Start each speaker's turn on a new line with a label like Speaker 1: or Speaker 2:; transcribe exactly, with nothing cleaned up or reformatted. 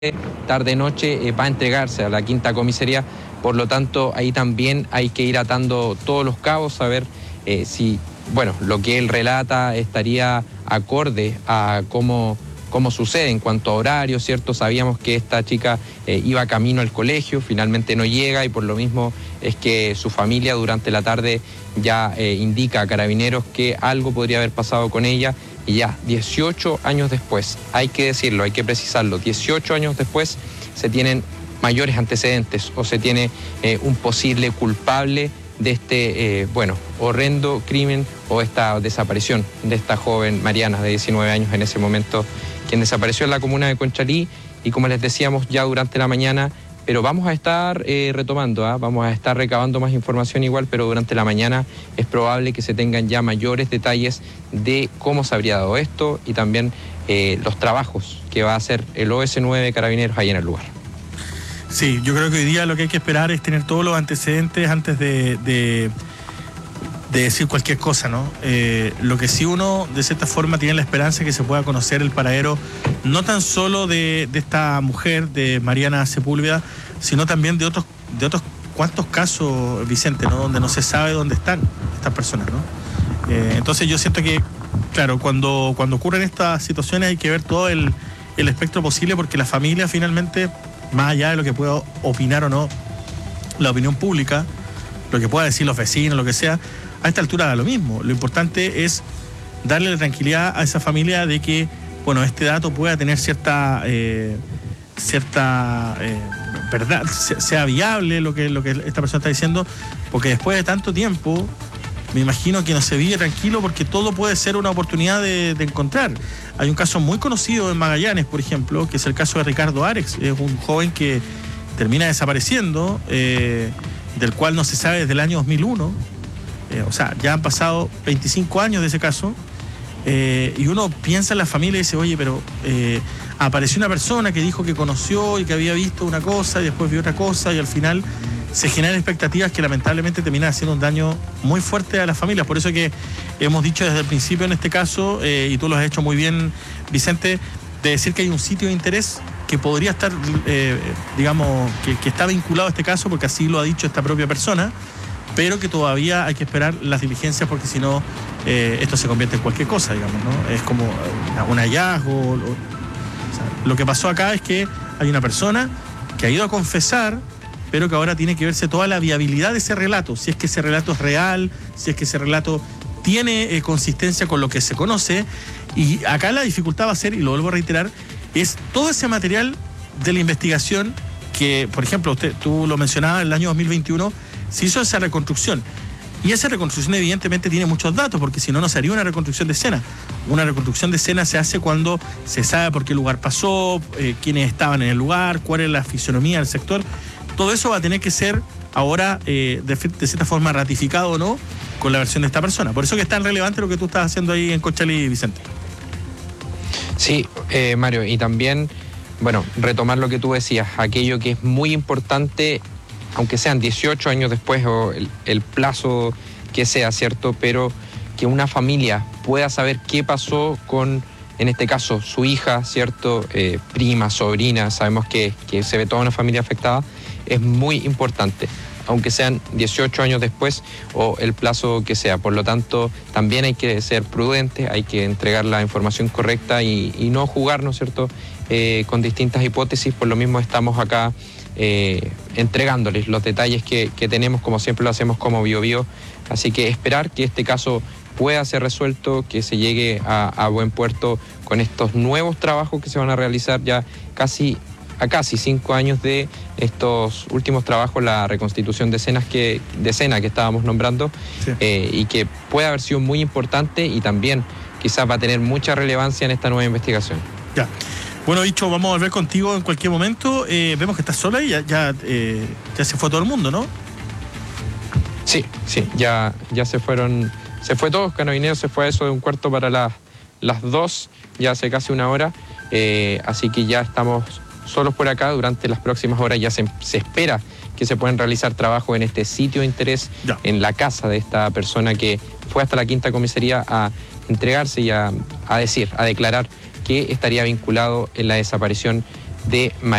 Speaker 1: tarde-noche eh, va a entregarse a la quinta comisaría. Por lo tanto, ahí también hay que ir atando todos los cabos, saber eh, si, bueno, lo que él relata estaría acorde a cómo, cómo sucede en cuanto a horario, ¿cierto? Sabíamos que esta chica eh, iba camino al colegio, finalmente no llega y por lo mismo es que su familia durante la tarde ya eh, indica a Carabineros que algo podría haber pasado con ella. Y ya dieciocho años después, hay que decirlo, hay que precisarlo, dieciocho años después se tienen mayores antecedentes o se tiene eh, un posible culpable de este, eh, bueno, horrendo crimen o esta desaparición de esta joven Mariana de diecinueve años en ese momento, quien desapareció en la comuna de Conchalí y como les decíamos ya durante la mañana, pero vamos a estar eh, retomando, ¿eh? vamos a estar recabando más información igual, pero durante la mañana es probable que se tengan ya mayores detalles de cómo se habría dado esto y también eh, los trabajos que va a hacer el O S nueve de Carabineros ahí en el lugar.
Speaker 2: Sí, yo creo que hoy día lo que hay que esperar es tener todos los antecedentes antes de, de, de decir cualquier cosa, ¿no? Eh, lo que sí uno, de cierta forma, tiene la esperanza de que se pueda conocer el paradero no tan solo de, de esta mujer, de Mariana Sepúlveda, sino también de otros, de otros cuantos casos, Vicente, ¿no? Donde no se sabe dónde están estas personas, ¿no? Eh, entonces yo siento que, claro, cuando, cuando ocurren estas situaciones hay que ver todo el, el espectro posible porque la familia finalmente, más allá de lo que pueda opinar o no la opinión pública, lo que pueda decir los vecinos, lo que sea, a esta altura da lo mismo. Lo importante es darle la tranquilidad a esa familia de que, bueno, este dato pueda tener cierta, eh, cierta eh, verdad, sea viable lo que, lo que esta persona está diciendo, porque después de tanto tiempo, me imagino que no se vive tranquilo porque todo puede ser una oportunidad de, de encontrar. Hay un caso muy conocido en Magallanes, por ejemplo, que es el caso de Ricardo Arex, es un joven que termina desapareciendo, eh, del cual no se sabe desde el año dos mil uno. Eh, o sea, ya han pasado veinticinco años de ese caso, eh, y uno piensa en la familia y dice, oye, pero eh, apareció una persona que dijo que conoció y que había visto una cosa y después vio otra cosa y al final se generan expectativas que lamentablemente terminan haciendo un daño muy fuerte a las familias. Por eso que hemos dicho desde el principio en este caso, eh, y tú lo has hecho muy bien, Vicente, de decir que hay un sitio de interés que podría estar, eh, digamos, que, que está vinculado a este caso, porque así lo ha dicho esta propia persona, pero que todavía hay que esperar las diligencias porque si no, eh, esto se convierte en cualquier cosa, digamos, ¿no? Es como un hallazgo. O, o sea, lo que pasó acá es que hay una persona que ha ido a confesar, pero que ahora tiene que verse toda la viabilidad de ese relato, si es que ese relato es real, si es que ese relato tiene eh, consistencia con lo que se conoce, y acá la dificultad va a ser, y lo vuelvo a reiterar, es todo ese material de la investigación que, por ejemplo, usted, tú lo mencionabas, en el año dos mil veintiuno se hizo esa reconstrucción, y esa reconstrucción evidentemente tiene muchos datos, porque si no, no se haría una reconstrucción de escena. Una reconstrucción de escena se hace cuando se sabe por qué lugar pasó, eh, quiénes estaban en el lugar, cuál es la fisonomía del sector. Todo eso va a tener que ser ahora, eh, de, de cierta forma, ratificado o no con la versión de esta persona. Por eso que es tan relevante lo que tú estás haciendo ahí en Conchalí, Vicente.
Speaker 1: Sí, eh, Mario, y también, bueno, retomar lo que tú decías, aquello que es muy importante, aunque sean dieciocho años después o el, el plazo que sea, ¿cierto? Pero que una familia pueda saber qué pasó con, en este caso, su hija, ¿cierto? Eh, prima, sobrina, sabemos que, que se ve toda una familia afectada, es muy importante, aunque sean dieciocho años después o el plazo que sea. Por lo tanto, también hay que ser prudentes, hay que entregar la información correcta y, y no jugar, ¿no es cierto?, eh, con distintas hipótesis. Por lo mismo estamos acá eh, entregándoles los detalles que, que tenemos, como siempre lo hacemos como Bio Bio. Así que esperar que este caso pueda ser resuelto, que se llegue a, a buen puerto con estos nuevos trabajos que se van a realizar ya casi a casi cinco años de estos últimos trabajos, la reconstitución de escenas que, de escena que estábamos nombrando, sí. eh, y que puede haber sido muy importante y también quizás va a tener mucha relevancia en esta nueva investigación.
Speaker 2: Ya. Bueno, Bicho, vamos a volver contigo en cualquier momento. Eh, vemos que estás sola y ya, ya, eh, ya se fue todo el mundo, ¿no?
Speaker 1: Sí, sí, ya, ya se fueron, se fue todos, Carabineros se fue a eso de un cuarto para las, las dos, ya hace casi una hora, eh, así que ya estamos solos por acá. Durante las próximas horas ya se, se espera que se puedan realizar trabajos en este sitio de interés, ya. En la casa de esta persona que fue hasta la quinta comisaría a entregarse y a, a decir, a declarar que estaría vinculado en la desaparición de